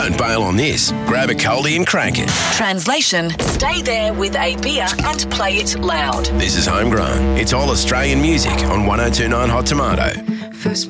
Don't bail on this. Grab a coldie and crank it. Translation, stay there with a beer and play it loud. This is Homegrown. It's all Australian music on 102.9 Hot Tomato. First